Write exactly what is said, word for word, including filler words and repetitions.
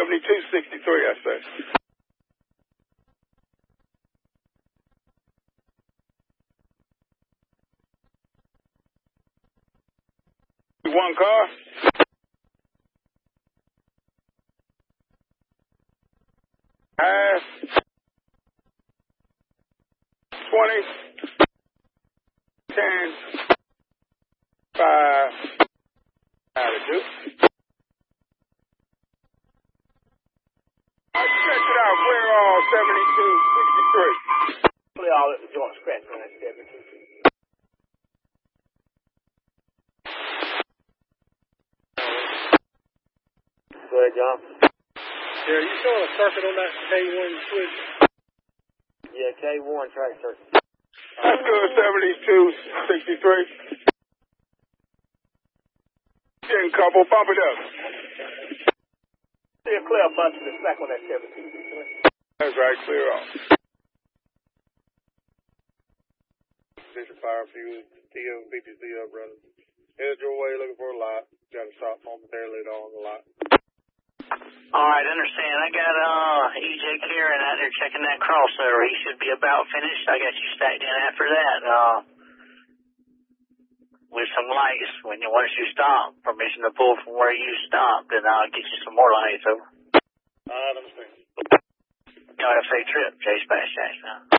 seventy-two sixty-three, I say. One car. Half. twenty. ten. five. Attitude. I check it out. Clear all seventy-two sixty-three. Clear all at the joint scratch on that seventy-two. Go ahead, John. Yeah, you showing a circuit on that K one switch? Yeah, K one track circuit. That's good, seventy-two sixty-three. Getting couple, bump it up. See a clear bunch of the slack on that seventy-two sixty-three. That's right, clear off. Position fire fuse, T O B T C up, brother. Headed your way looking for a lot. Got to stop momentarily on the lot. Alright, understand. I got uh E J Karen out there checking that crossover. He should be about finished. I got you stacked in after that. Uh with some lights when you once you stop. Permission to pull from where you stopped, and I'll get you some more lights over. I understand. Y'all have a safe trip, Chase Bash Jackson.